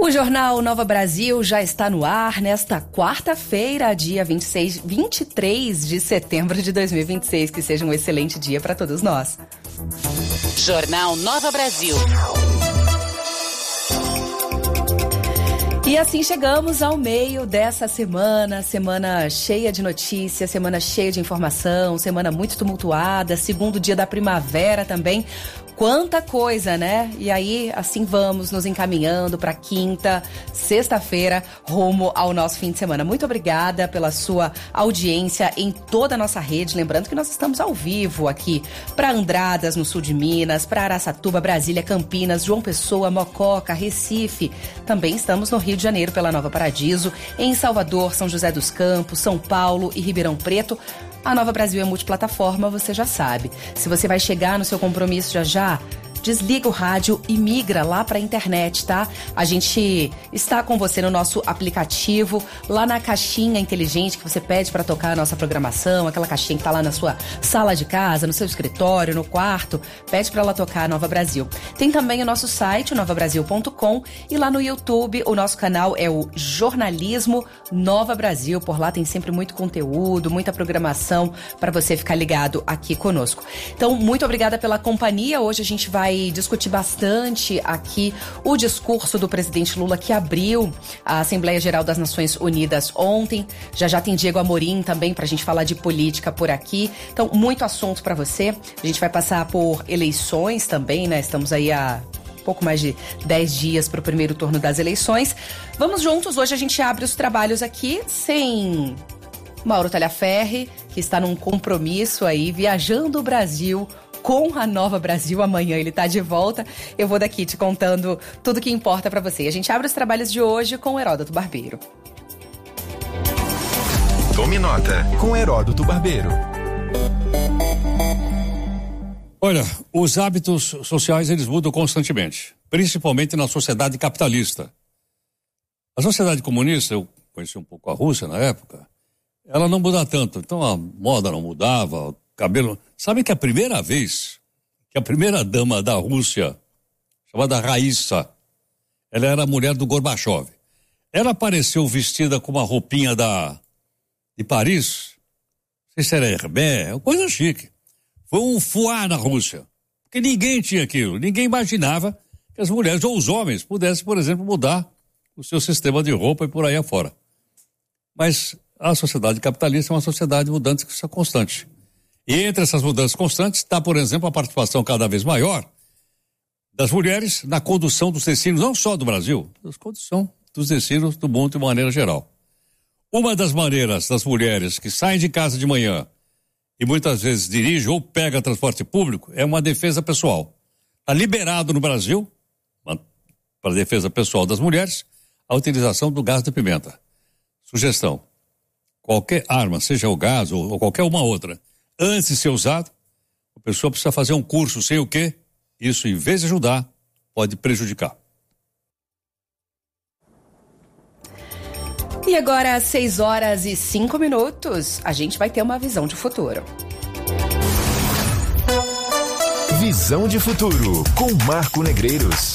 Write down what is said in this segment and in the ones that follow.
O Jornal Nova Brasil já está no ar nesta quarta-feira, dia 23 de setembro de 2026. Que seja um excelente dia para todos nós. Jornal Nova Brasil. E assim chegamos ao meio dessa semana cheia de notícias, semana cheia de informação, semana muito tumultuada, segundo dia da primavera também. Quanta coisa, né? E aí, assim vamos nos encaminhando para quinta, sexta-feira, rumo ao nosso fim de semana. Muito obrigada pela sua audiência em toda a nossa rede. Lembrando que nós estamos ao vivo aqui para Andradas, no sul de Minas, para Araçatuba, Brasília, Campinas, João Pessoa, Mococa, Recife. Também estamos no Rio de Janeiro pela Nova Paradiso, em Salvador, São José dos Campos, São Paulo e Ribeirão Preto. A Nova Brasil é multiplataforma, você já sabe. Se você vai chegar no seu compromisso já, desliga o rádio e migra lá para a internet, tá? A gente está com você no nosso aplicativo, lá na caixinha inteligente que você pede para tocar a nossa programação, aquela caixinha que tá lá na sua sala de casa, no seu escritório, no quarto, pede para ela tocar a Nova Brasil. Tem também o nosso site, novabrasil.com, e lá no YouTube o nosso canal é o Jornalismo Nova Brasil. Por lá tem sempre muito conteúdo, muita programação para você ficar ligado aqui conosco. Então, muito obrigada pela companhia. Hoje a gente vai discutir bastante aqui o discurso do presidente Lula, que abriu a Assembleia Geral das Nações Unidas ontem. Já tem Diego Amorim também pra gente falar de política por aqui. Então, muito assunto pra você. A gente vai passar por eleições também, né? Estamos aí há pouco mais de 10 dias para o primeiro turno das eleições. Vamos juntos. Hoje a gente abre os trabalhos aqui sem Mauro Talhaferri, que está num compromisso aí, viajando o Brasil com a Nova Brasil. Amanhã ele tá de volta. Eu vou daqui te contando tudo que importa pra você. A gente abre os trabalhos de hoje com Heródoto Barbeiro. Tome nota com Heródoto Barbeiro. Olha, os hábitos sociais eles mudam constantemente, principalmente na sociedade capitalista. A sociedade comunista, eu conheci um pouco a Rússia na época, ela não muda tanto. Então a moda não mudava, cabelo. Sabe que a primeira vez que a primeira dama da Rússia, chamada Raíssa, ela era a mulher do Gorbachev. Ela apareceu vestida com uma roupinha de Paris, não sei se era Hermès, coisa chique. Foi um fuá na Rússia, porque ninguém tinha aquilo, ninguém imaginava que as mulheres ou os homens pudessem, por exemplo, mudar o seu sistema de roupa e por aí afora. Mas a sociedade capitalista é uma sociedade mudante constante. E entre essas mudanças constantes está, por exemplo, a participação cada vez maior das mulheres na condução dos destinos, não só do Brasil, na condução dos destinos do mundo de maneira geral. Uma das maneiras das mulheres que saem de casa de manhã e muitas vezes dirigem ou pegam transporte público é uma defesa pessoal. Está liberado no Brasil, para a defesa pessoal das mulheres, a utilização do gás de pimenta. Sugestão: qualquer arma, seja o gás ou qualquer uma outra, antes de ser usado, a pessoa precisa fazer um curso, sei o quê. Isso, em vez de ajudar, pode prejudicar. E agora, às 6h05, a gente vai ter uma visão de futuro. Visão de futuro, com Marco Negreiros.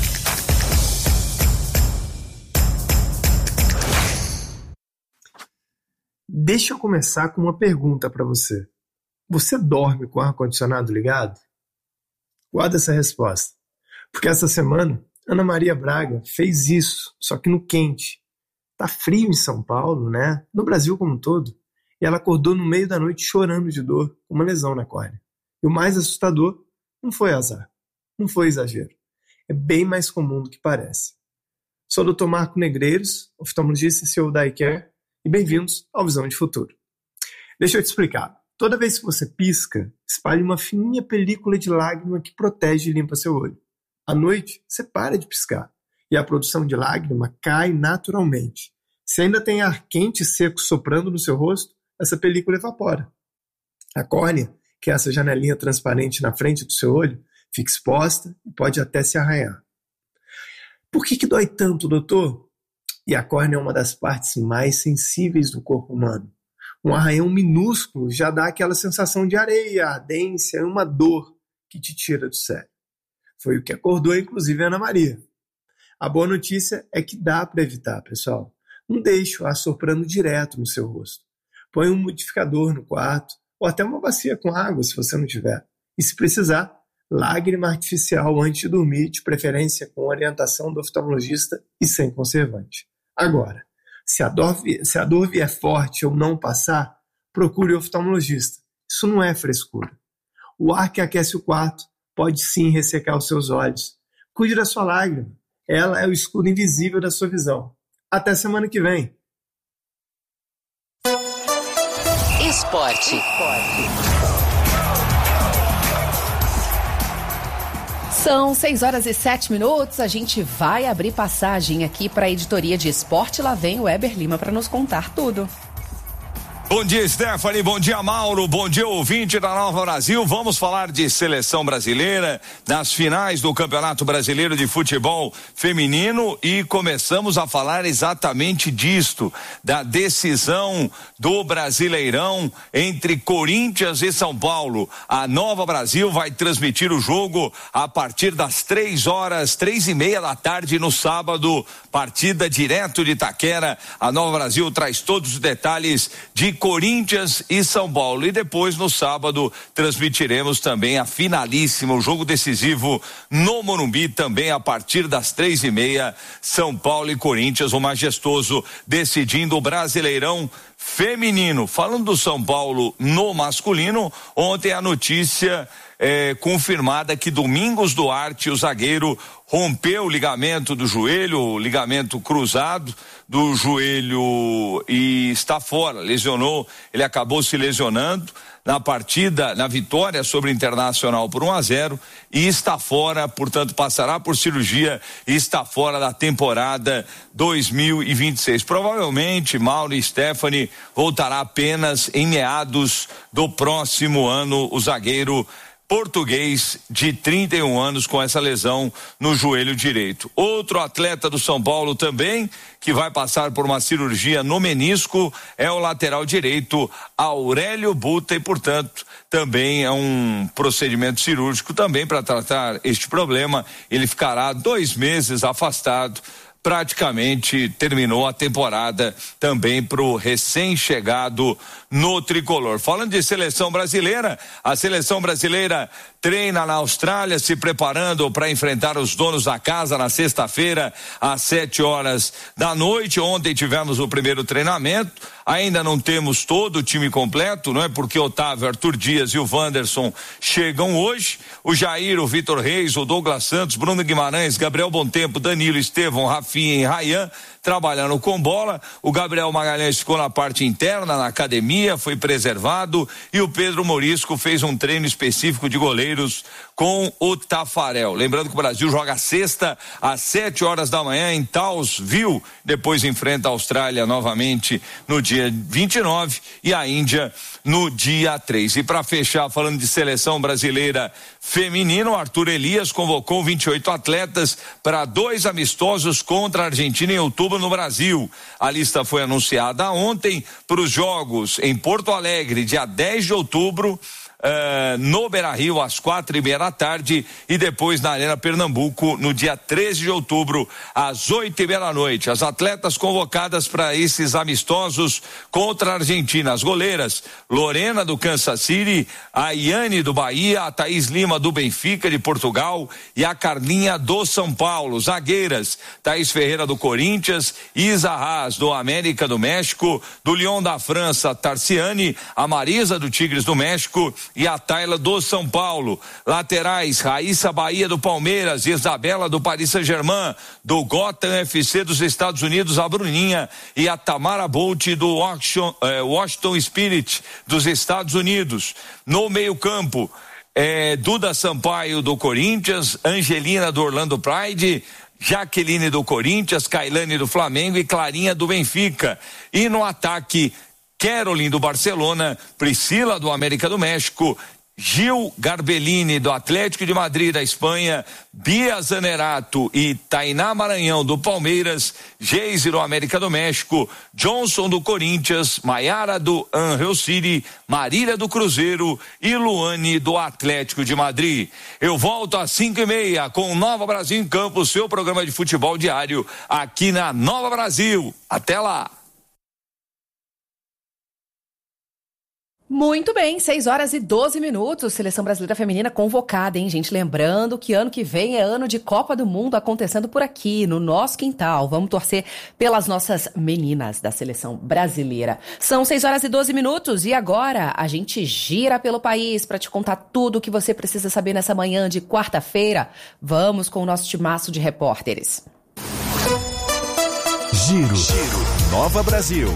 Deixa eu começar com uma pergunta para você. Você dorme com o ar-condicionado ligado? Guarda essa resposta. Porque essa semana, Ana Maria Braga fez isso, só que no quente. Tá frio em São Paulo, né? No Brasil como um todo. E ela acordou no meio da noite chorando de dor, com uma lesão na córnea. E o mais assustador não foi azar, não foi exagero. É bem mais comum do que parece. Sou o Dr. Marco Negreiros, oftalmologista e CEO da iCare, e bem-vindos ao Visão de Futuro. Deixa eu te explicar. Toda vez que você pisca, espalhe uma fininha película de lágrima que protege e limpa seu olho. À noite, você para de piscar e a produção de lágrima cai naturalmente. Se ainda tem ar quente e seco soprando no seu rosto, essa película evapora. A córnea, que é essa janelinha transparente na frente do seu olho, fica exposta e pode até se arranhar. Por que dói tanto, doutor? E a córnea é uma das partes mais sensíveis do corpo humano. Um arranhão minúsculo já dá aquela sensação de areia, ardência e uma dor que te tira do sério. Foi o que acordou, inclusive, a Ana Maria. A boa notícia é que dá para evitar, pessoal. Não deixe o ar soprando direto no seu rosto. Põe um umidificador no quarto, ou até uma bacia com água, se você não tiver. E se precisar, lágrima artificial antes de dormir, de preferência com orientação do oftalmologista e sem conservante. Agora, se a dor vier forte ou não passar, procure o oftalmologista. Isso não é frescura. O ar que aquece o quarto pode sim ressecar os seus olhos. Cuide da sua lágrima. Ela é o escudo invisível da sua visão. Até semana que vem. Esporte. São 6h07. A gente vai abrir passagem aqui para a editoria de esporte. Lá vem o Weber Lima para nos contar tudo. Bom dia, Stephanie. Bom dia, Mauro. Bom dia, ouvinte da Nova Brasil. Vamos falar de seleção brasileira, das finais do Campeonato Brasileiro de Futebol Feminino e começamos a falar exatamente disto, da decisão do Brasileirão entre Corinthians e São Paulo. A Nova Brasil vai transmitir o jogo a partir das 3h30 da tarde no sábado. Partida direto de Itaquera. A Nova Brasil traz todos os detalhes de Corinthians e São Paulo. E depois, no sábado, transmitiremos também a finalíssima, o jogo decisivo no Morumbi, também a partir das 3h30, São Paulo e Corinthians, o majestoso, decidindo o Brasileirão Feminino. Falando do São Paulo no masculino, ontem a notícia confirmada que Domingos Duarte, o zagueiro, rompeu o ligamento do joelho, o ligamento cruzado do joelho e está fora, lesionou, ele acabou se lesionando na partida, na vitória sobre o Internacional por 1-0 e está fora, portanto passará por cirurgia e está fora da temporada 2026. Provavelmente Mauro e Stephanie voltará apenas em meados do próximo ano, o zagueiro português de 31 anos com essa lesão no joelho direito. Outro atleta do São Paulo também, que vai passar por uma cirurgia no menisco, é o lateral direito Aurélio Buta e, portanto, também é um procedimento cirúrgico também para tratar este problema. Ele ficará 2 meses afastado. Praticamente terminou a temporada também para o recém-chegado no tricolor. Falando de seleção brasileira, a seleção brasileira treina na Austrália, se preparando para enfrentar os donos da casa na sexta-feira, às 7h da noite. Ontem tivemos o primeiro treinamento. Ainda não temos todo o time completo, não é? Porque Otávio, Arthur Dias e o Wanderson chegam hoje. O Jair, o Vitor Reis, o Douglas Santos, Bruno Guimarães, Gabriel Bontempo, Danilo, Estevão, Rafinha e Rayan trabalhando com bola. O Gabriel Magalhães ficou na parte interna, na academia, foi preservado, e o Pedro Morisco fez um treino específico de goleiros com o Tafarel. Lembrando que o Brasil joga sexta às 7h da manhã em Townsville, depois enfrenta a Austrália novamente no dia 29 e a Índia no dia 3. E para fechar, falando de seleção brasileira feminina, o Arthur Elias convocou 28 atletas para 2 amistosos contra a Argentina em outubro no Brasil. A lista foi anunciada ontem para os jogos em Porto Alegre, dia 10 de outubro, no Beira-Rio às 4h30 da tarde e depois na Arena Pernambuco no dia 13 de outubro às 8h30 da noite. As atletas convocadas para esses amistosos contra a Argentina: as goleiras Lorena do Kansas City, a Iane do Bahia, a Thaís Lima do Benfica de Portugal e a Carlinha do São Paulo. Zagueiras: Thaís Ferreira do Corinthians, Isa Haas do América do México, do Lyon da França, Tarciane, a Marisa do Tigres do México e a Tayla do São Paulo. Laterais: Raíssa Bahia do Palmeiras, Isabela do Paris Saint-Germain, do Gotham FC dos Estados Unidos, a Bruninha, e a Tamara Bolt do Washington Spirit dos Estados Unidos. No meio-campo, Duda Sampaio do Corinthians, Angelina do Orlando Pride, Jaqueline do Corinthians, Kailane do Flamengo e Clarinha do Benfica. E no ataque, Caroline do Barcelona, Priscila do América do México, Gil Garbellini, do Atlético de Madrid, da Espanha, Bia Zanerato e Tainá Maranhão, do Palmeiras, Geise, do América do México, Johnson, do Corinthians, Maiara, do Angel City, Marília, do Cruzeiro e Luane, do Atlético de Madrid. Eu volto às 5:30 com o Nova Brasil em Campo, seu programa de futebol diário aqui na Nova Brasil. Até lá! Muito bem, 6h12, Seleção Brasileira Feminina convocada, hein, gente? Lembrando que ano que vem é ano de Copa do Mundo acontecendo por aqui, no nosso quintal. Vamos torcer pelas nossas meninas da Seleção Brasileira. São 6h12 e agora a gente gira pelo país para te contar tudo o que você precisa saber nessa manhã de quarta-feira. Vamos com o nosso timaço de repórteres. Giro. Nova Brasil.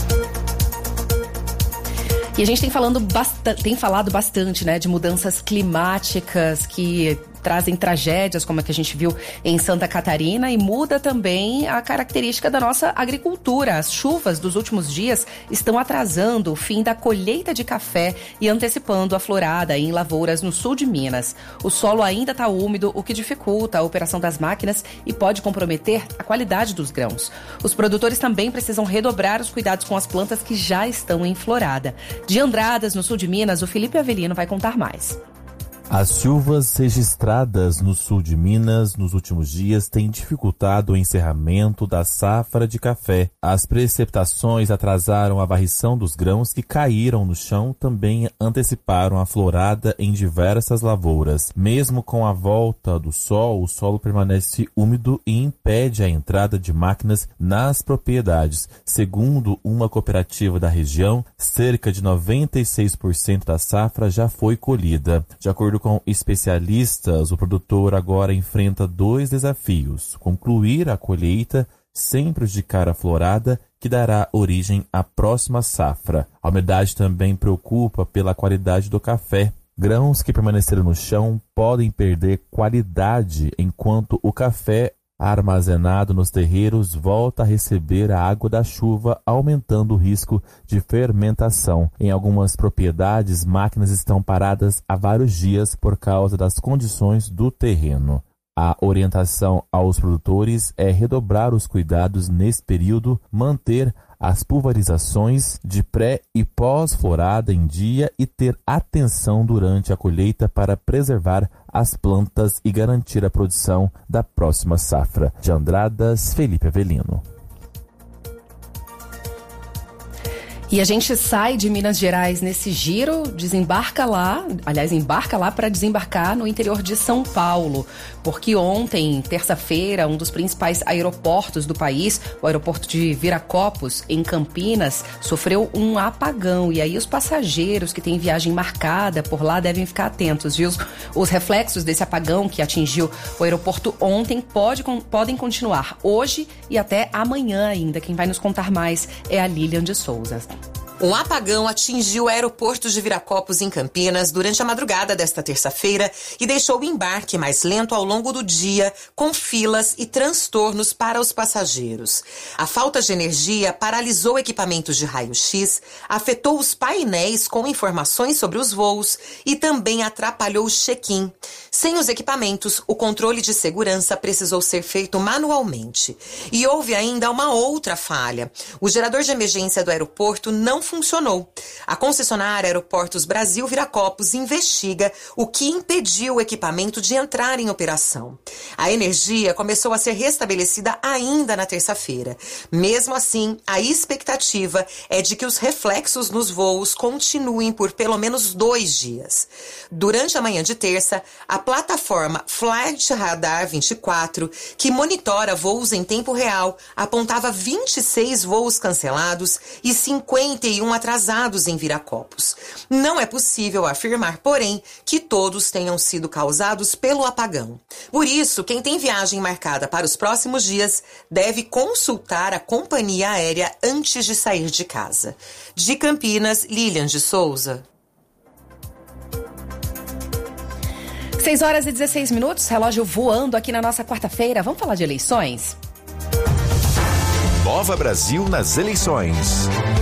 E a gente tem falado bastante, né, de mudanças climáticas que trazem tragédias, como a que a gente viu em Santa Catarina, e muda também a característica da nossa agricultura. As chuvas dos últimos dias estão atrasando o fim da colheita de café e antecipando a florada em lavouras no sul de Minas. O solo ainda está úmido, o que dificulta a operação das máquinas e pode comprometer a qualidade dos grãos. Os produtores também precisam redobrar os cuidados com as plantas que já estão em florada. De Andradas, no sul de Minas, o Felipe Avelino vai contar mais. As chuvas registradas no sul de Minas nos últimos dias têm dificultado o encerramento da safra de café. As precipitações atrasaram a varrição dos grãos que caíram no chão, também anteciparam a florada em diversas lavouras. Mesmo com a volta do sol, o solo permanece úmido e impede a entrada de máquinas nas propriedades. Segundo uma cooperativa da região, cerca de 96% da safra já foi colhida. De acordo com especialistas, o produtor agora enfrenta 2 desafios: concluir a colheita sem prejudicar a florada, que dará origem à próxima safra. A umidade também preocupa pela qualidade do café. Grãos que permaneceram no chão podem perder qualidade, enquanto o café armazenado nos terreiros volta a receber a água da chuva, aumentando o risco de fermentação. Em algumas propriedades, máquinas estão paradas há vários dias por causa das condições do terreno. A orientação aos produtores é redobrar os cuidados nesse período, manter as pulverizações de pré e pós-florada em dia e ter atenção durante a colheita para preservar as plantas e garantir a produção da próxima safra. De Andradas, Felipe Avelino. E a gente sai de Minas Gerais nesse giro, embarca lá para desembarcar no interior de São Paulo, porque ontem, terça-feira, um dos principais aeroportos do país, o aeroporto de Viracopos, em Campinas, sofreu um apagão. E aí os passageiros que têm viagem marcada por lá devem ficar atentos, viu? Os reflexos desse apagão que atingiu o aeroporto ontem podem continuar hoje e até amanhã ainda. Quem vai nos contar mais é a Lilian de Souza. Um apagão atingiu o aeroporto de Viracopos, em Campinas, durante a madrugada desta terça-feira e deixou o embarque mais lento ao longo do dia, com filas e transtornos para os passageiros. A falta de energia paralisou equipamentos de raio-x, afetou os painéis com informações sobre os voos e também atrapalhou o check-in. Sem os equipamentos, o controle de segurança precisou ser feito manualmente. E houve ainda uma outra falha. O gerador de emergência do aeroporto não funcionou. A concessionária Aeroportos Brasil Viracopos investiga o que impediu o equipamento de entrar em operação. A energia começou a ser restabelecida ainda na terça-feira. Mesmo assim, a expectativa é de que os reflexos nos voos continuem por pelo menos 2 dias. Durante a manhã de terça, a plataforma Flight Radar 24, que monitora voos em tempo real, apontava 26 voos cancelados e 51 atrasados em Viracopos. Não é possível afirmar, porém, que todos tenham sido causados pelo apagão. Por isso, quem tem viagem marcada para os próximos dias deve consultar a companhia aérea antes de sair de casa. De Campinas, Lilian de Souza. 6h16, relógio voando aqui na nossa quarta-feira. Vamos falar de eleições? Nova Brasil nas eleições.